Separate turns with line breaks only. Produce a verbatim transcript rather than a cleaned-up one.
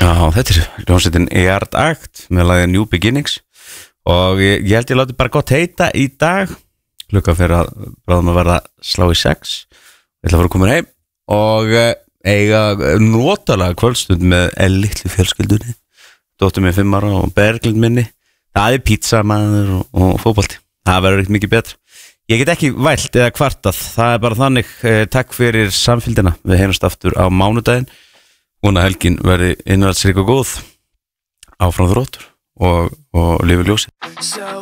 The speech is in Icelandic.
Já, þetta er hljómsveitin Yard Act með lagið New Beginnings og ég, ég held ég láti bara gott heita í dag. Klukkan fyrir að bráðum að verða slá í sex. Ég ætla að fara að koma heim og eiga notalega kvöldstund með litlu fjölskyldunni. Dóttir mér fimm ára og Berglind minni. Það er pizza maður og, og fótbolti. Það verður ekkert mikið betra. Ég get ekki vælt eða kvartað. Það er bara þannig. Eh, takk fyrir samfylgdina. Við heyrumst aftur á mánudaginn. Vona helgin verði innhaldsrík og góð. Áfram þróttur og, og lifi ljósið.